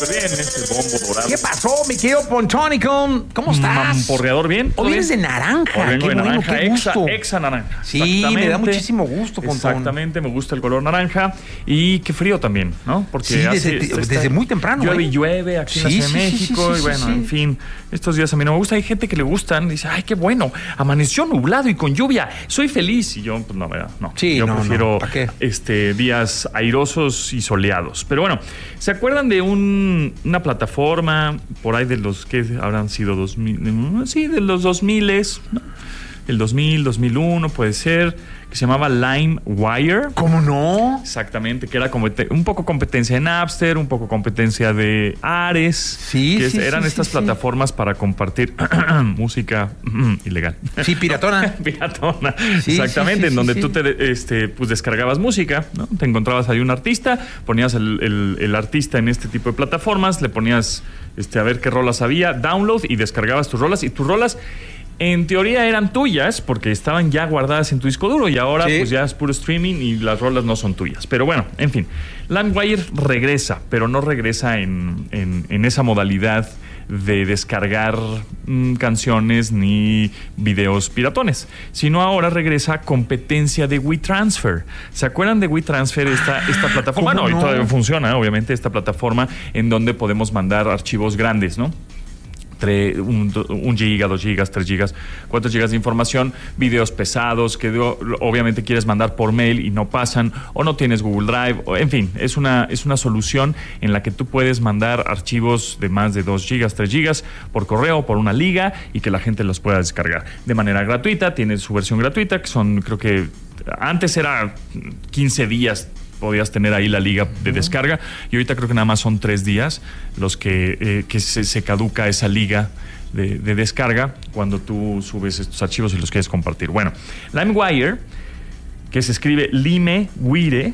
súper bien en este bombo dorado. ¿Qué pasó, mi querido Pontonico? ¿Cómo estás? Mamporreador, bien. Hoy vienes de naranja. Hoy vengo Qué de bueno, naranja, qué gusto. exa naranja. Sí, me da muchísimo gusto, Pontón. Exactamente, me gusta el color naranja. Y qué frío también, ¿no? Porque sí, desde muy temprano. Llueve aquí en la Ciudad de México. Y bueno, en fin, estos días a mí no me gusta. Hay gente que le gustan. Dice, ay, qué bueno. Amaneció nublado y con lluvia. Soy feliz. Y yo, pues no, ¿verdad? No. Sí, yo prefiero días airosos y soleados. Pero bueno, ¿se acuerdan de una plataforma por ahí de los que habrán sido 2000? Sí, de los 2000, ¿no? El 2000, 2001 puede ser, que se llamaba LimeWire. ¿Cómo no? Exactamente, que era un poco competencia de Napster, un poco competencia de Ares. Sí, que eran estas plataformas para compartir música ilegal. Sí, piratona. Piratona, sí, exactamente, en donde tú pues descargabas música, ¿no? Te encontrabas ahí un artista, ponías el artista en este tipo de plataformas, le ponías a ver qué rolas había, download y descargabas tus rolas, y tus rolas en teoría eran tuyas porque estaban ya guardadas en tu disco duro, y ahora pues ya es puro streaming y las rolas no son tuyas. Pero bueno, en fin, LimeWire regresa, pero no regresa en esa modalidad de descargar canciones ni videos piratones, sino ahora regresa competencia de WeTransfer. ¿Se acuerdan de WeTransfer, esta plataforma? No, y todavía funciona, obviamente, esta plataforma en donde podemos mandar archivos grandes, ¿no? 1 giga, 2 gigas, 3 gigas, 4 gigas de información, videos pesados que obviamente quieres mandar por mail y no pasan, o no tienes Google Drive, en fin, es una solución en la que tú puedes mandar archivos de más de 2 gigas, 3 gigas por correo, por una liga, y que la gente los pueda descargar de manera gratuita. Tiene su versión gratuita, que son, creo que antes era 15 días podías tener ahí la liga de descarga, y ahorita creo que nada más son 3 días los que se caduca esa liga de descarga cuando tú subes estos archivos y los quieres compartir. Bueno, LimeWire, que se escribe LimeWire,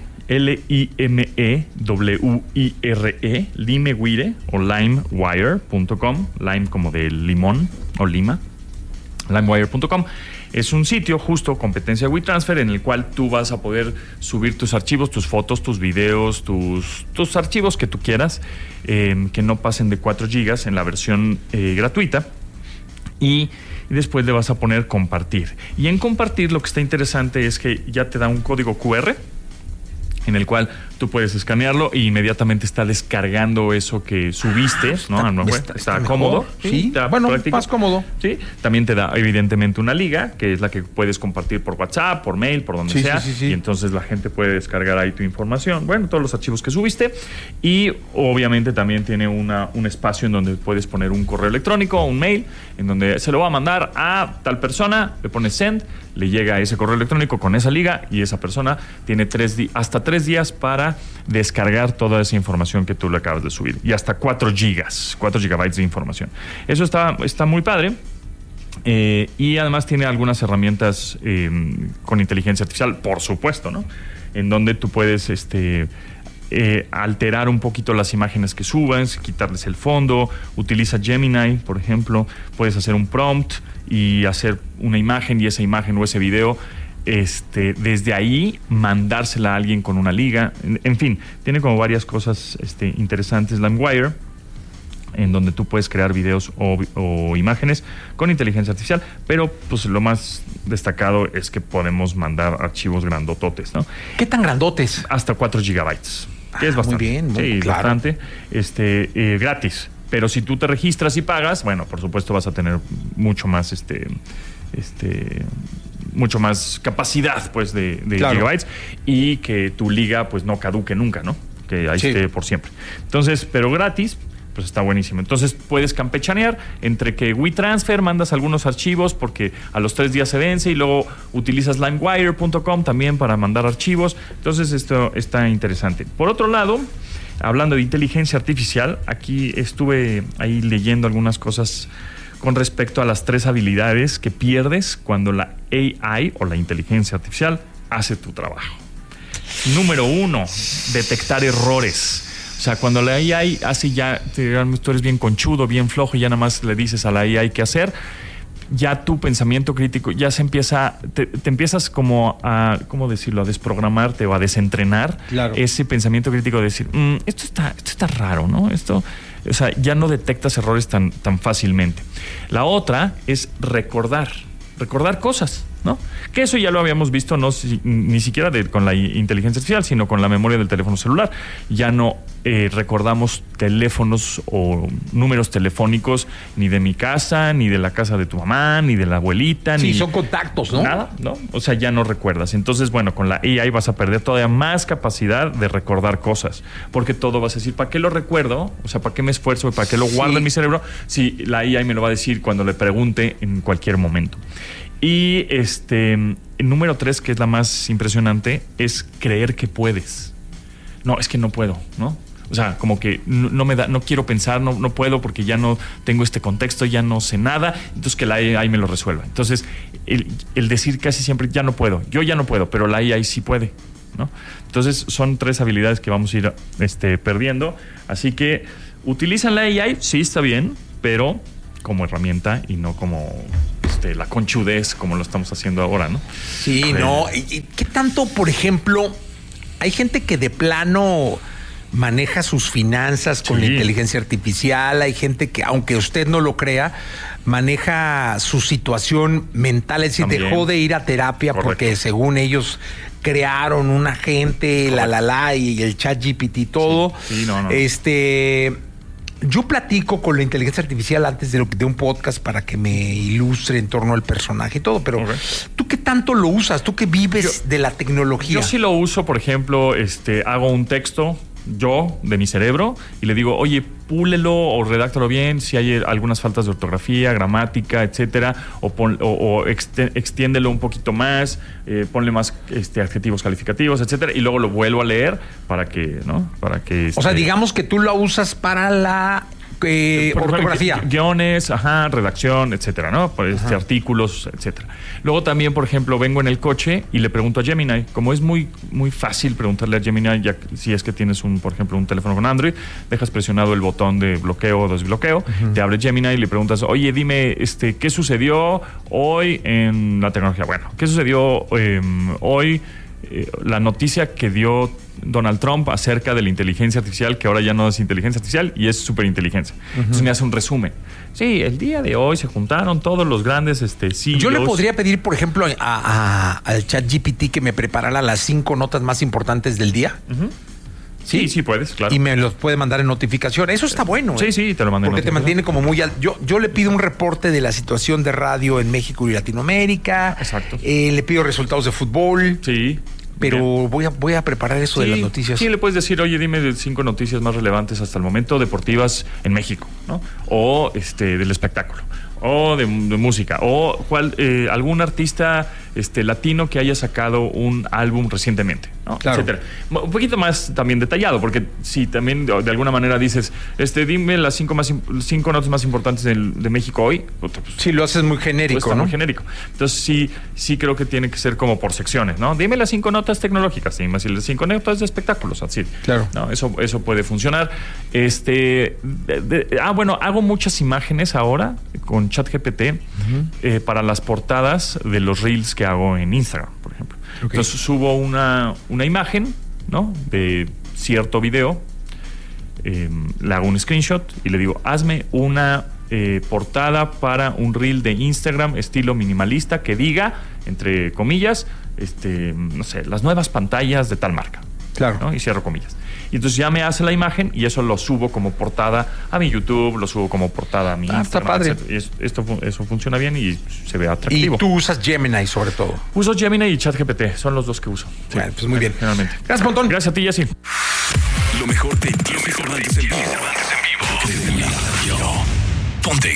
LimeWire, LimeWire o limewire.com, lime como de limón o lima, limewire.com. Es un sitio justo, competencia de WeTransfer, en el cual tú vas a poder subir tus archivos, tus fotos, tus videos, tus archivos que tú quieras, que no pasen de 4 gigas en la versión gratuita. Y después le vas a poner compartir. Y en compartir lo que está interesante es que ya te da un código QR en el cual tú puedes escanearlo y inmediatamente está descargando eso que subiste, ¿no? Está cómodo. Sí, bueno, práctico. Más cómodo. Sí, también te da evidentemente una liga, que es la que puedes compartir por WhatsApp, por mail, por donde sea. Sí. Y entonces la gente puede descargar ahí tu información, bueno, todos los archivos que subiste. Y obviamente también tiene un espacio en donde puedes poner un correo electrónico o un mail, en donde se lo va a mandar a tal persona, le pones send, le llega ese correo electrónico con esa liga, y esa persona tiene hasta 3 días para descargar toda esa información que tú le acabas de subir, y hasta 4 gigabytes de información. Eso está muy padre. Y además tiene algunas herramientas con inteligencia artificial, por supuesto, ¿no? En donde tú puedes alterar un poquito las imágenes que subas, quitarles el fondo. Utiliza Gemini, por ejemplo. Puedes hacer un prompt y hacer una imagen, y esa imagen o ese video desde ahí mandársela a alguien con una liga. En fin, tiene como varias cosas interesantes LimeWire, en donde tú puedes crear videos o imágenes con inteligencia artificial, pero pues lo más destacado es que podemos mandar archivos grandototes, ¿no? ¿Qué tan grandotes? Hasta 4 gigabytes, que es bastante. Muy bien, muy claro. Bastante, gratis. Pero si tú te registras y pagas, bueno, por supuesto vas a tener mucho más mucho más capacidad, pues, de gigabytes, y que tu liga pues no caduque nunca, ¿no? Que ahí esté por siempre. Entonces, pero gratis, pues está buenísimo. Entonces puedes campechanear entre que WeTransfer mandas algunos archivos porque a los 3 días se vence, y luego utilizas limewire.com también para mandar archivos. Entonces esto está interesante. Por otro lado, hablando de inteligencia artificial, aquí estuve ahí leyendo algunas cosas con respecto a las 3 habilidades que pierdes cuando la AI o la inteligencia artificial hace tu trabajo. Número 1, detectar errores. O sea, cuando la AI hace tú eres bien conchudo, bien flojo, y ya nada más le dices a la AI qué hacer, ya tu pensamiento crítico ya se empieza, te empiezas como a, ¿cómo decirlo? A desprogramarte o a desentrenar ese pensamiento crítico de decir, esto está raro, ¿no? O sea, ya no detectas errores tan fácilmente. La otra es recordar cosas, ¿no? Que eso ya lo habíamos visto ni siquiera con la inteligencia artificial, sino con la memoria del teléfono celular. Ya no recordamos teléfonos o números telefónicos ni de mi casa, ni de la casa de tu mamá, ni de la abuelita. Sí, son contactos, ¿no? Nada, ¿no? O sea, ya no recuerdas. Entonces, bueno, con la AI vas a perder todavía más capacidad de recordar cosas, porque todo vas a decir, ¿para qué lo recuerdo? O sea, ¿para qué me esfuerzo? ¿Para qué lo guardo en mi cerebro? Si la AI me lo va a decir cuando le pregunte en cualquier momento. Y el número 3, que es la más impresionante, es creer que puedes. No, es que no puedo, ¿no? O sea, como que no quiero pensar, no puedo porque ya no tengo este contexto, ya no sé nada, entonces que la AI me lo resuelva. Entonces, el decir casi siempre ya no puedo, yo ya no puedo, pero la AI sí puede, ¿no? Entonces, son 3 habilidades que vamos a ir perdiendo. Así que, utilizan la AI, sí está bien, pero como herramienta y no como la conchudez como lo estamos haciendo ahora, ¿no? Sí, no. ¿Y qué tanto, por ejemplo, hay gente que de plano maneja sus finanzas con la inteligencia artificial? Hay gente que, aunque usted no lo crea, maneja su situación mental, es decir, también dejó de ir a terapia. Correcto. Porque según ellos crearon un agente, y el ChatGPT y todo. Sí, no. Yo platico con la inteligencia artificial antes de un podcast para que me ilustre en torno al personaje y todo, pero ¿tú qué tanto lo usas? ¿Tú que vives de la tecnología? Yo sí lo uso, por ejemplo, hago un texto de mi cerebro y le digo, oye, púlelo o redáctalo bien si hay algunas faltas de ortografía, gramática, etcétera, o extiéndelo un poquito más, ponle más adjetivos calificativos, etcétera, y luego lo vuelvo a leer para que, ¿no? O sea, digamos que tú lo usas para la ortografía. Guiones, redacción, etcétera, ¿no? Artículos, etcétera. Luego también, por ejemplo, vengo en el coche y le pregunto a Gemini. Como es muy, muy fácil preguntarle a Gemini, ya si es que tienes por ejemplo, un teléfono con Android, dejas presionado el botón de bloqueo o desbloqueo, te abre Gemini y le preguntas, oye, dime, ¿qué sucedió hoy en la tecnología? Bueno, ¿qué sucedió hoy? La noticia que dio Donald Trump acerca de la inteligencia artificial, que ahora ya no es inteligencia artificial y es superinteligencia. Entonces me hace un resumen. Sí, el día de hoy se juntaron todos los grandes CEOs. Yo le podría pedir, por ejemplo, al ChatGPT que me preparara las 5 notas más importantes del día. Sí, puedes, claro. Y me los puede mandar en notificación. Eso está bueno. Sí, te lo mando en notificación. Porque te mantiene como muy alto. Yo le pido un reporte de la situación de radio en México y Latinoamérica. Exacto. Le pido resultados de fútbol. Sí. Pero voy a preparar eso de las noticias. Sí, le puedes decir, oye, dime 5 noticias más relevantes hasta el momento deportivas en México, ¿no? O del espectáculo, o de música, o algún artista latino que haya sacado un álbum recientemente, ¿no? Claro. Etcétera. Un poquito más también detallado, porque si también de alguna manera dices, dime las 5 notas más importantes de México hoy. Pues, sí, lo haces muy genérico, ¿no? Muy genérico. Entonces sí creo que tiene que ser como por secciones, ¿no? Dime las 5 notas tecnológicas, dime las 5 notas de espectáculos, así. Claro. ¿No? Eso puede funcionar. Bueno, hago muchas imágenes ahora con ChatGPT para las portadas de los reels que hago en Instagram, por ejemplo. Okay. Entonces subo una imagen, ¿no? De cierto video, le hago un screenshot y le digo, hazme una portada para un reel de Instagram estilo minimalista que diga, entre comillas, no sé, las nuevas pantallas de tal marca. Claro. ¿No? Y cierro comillas. Y entonces ya me hace la imagen y eso lo subo como portada a mi YouTube, lo subo como portada a mi Instagram. Está padre. Eso funciona bien y se ve atractivo. Y tú usas Gemini sobre todo. Uso Gemini y ChatGPT, son los dos que uso. Bueno, pues muy bien. Generalmente. Gracias, Pontón. Gracias a ti, Jessy. Lo mejor de Jessy Cervantes en vivo. Ponte